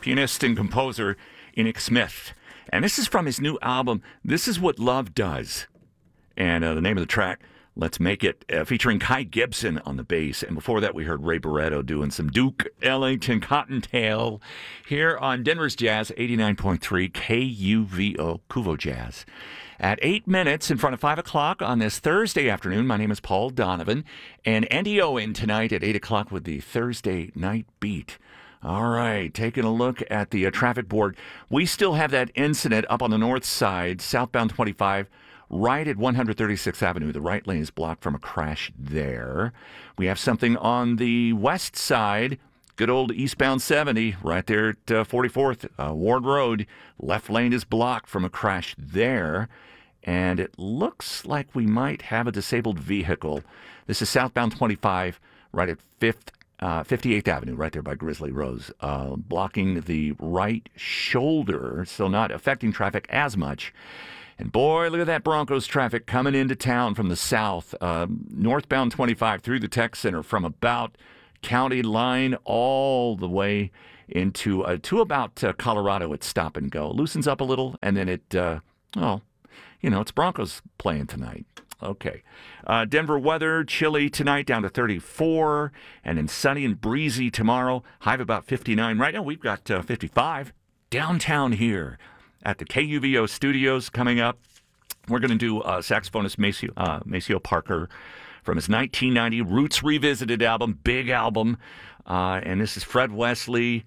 pianist and composer Enoch Smith. And this is from his new album, This Is What Love Does. And the name of the track, Let's Make It, featuring Kai Gibson on the bass. And before that, we heard Ray Barretto doing some Duke Ellington Cottontail here on Denver's Jazz, 89.3 KUVO, Kuvo Jazz. At 8 minutes in front of 5 o'clock on this Thursday afternoon, my name is Paul Donovan, and Andy Owen tonight at 8 o'clock with the Thursday Night Beat. All right, taking a look at the traffic board. We still have that incident up on the north side, southbound 25, right at 136th Avenue. The right lane is blocked from a crash there. We have something on the west side, good old eastbound 70, right there at 44th Ward Road. Left lane is blocked from a crash there. And it looks like we might have a disabled vehicle. This is southbound 25, right at 58th Avenue, right there by Grizzly Rose, blocking the right shoulder, so not affecting traffic as much. And boy, look at that Broncos traffic coming into town from the south, northbound 25 through the Tech Center from about County Line all the way into to about Colorado at Stop and Go. Loosens up a little, and then it's Broncos playing tonight. Okay. Denver weather, chilly tonight down to 34, and then sunny and breezy tomorrow, high of about 59. Right now we've got 55 downtown here at the KUVO studios coming up. We're going to do saxophonist Maceo Parker from his 1990 Roots Revisited album, big album. And this is Fred Wesley,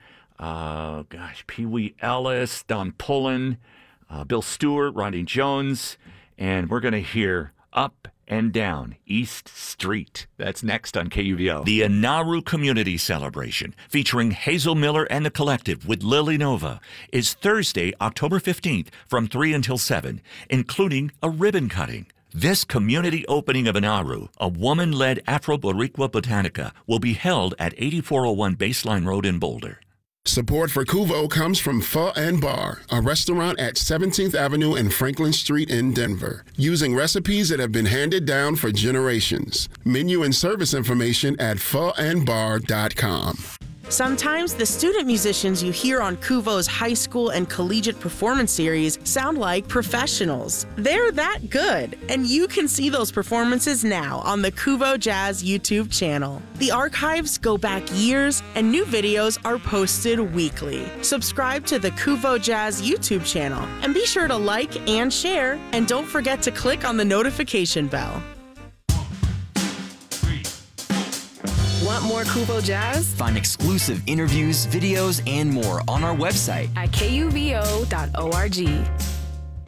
Pee Wee Ellis, Don Pullen, Bill Stewart, Rodney Jones, and we're going to hear Up and Down East Street. That's next on KUVO. The Inaru Community Celebration, featuring Hazel Miller and the Collective with Lily Nova, is Thursday, October 15th from 3 until 7, including a ribbon cutting. This community opening of Inaru, a woman-led Afro-Boricua Botanica, will be held at 8401 Baseline Road in Boulder. Support for Kuvo comes from Pho and Bar, a restaurant at 17th Avenue and Franklin Street in Denver, using recipes that have been handed down for generations. Menu and service information at phoandbar.com. Sometimes the student musicians you hear on Kuvo's high school and collegiate performance series sound like professionals. They're that good, and you can see those performances now on the Kuvo Jazz YouTube channel. The archives go back years, and new videos are posted weekly. Subscribe to the Kuvo Jazz YouTube channel, and be sure to like and share, and don't forget to click on the notification bell. Want more Kuvo Jazz? Find exclusive interviews, videos, and more on our website at kuvo.org.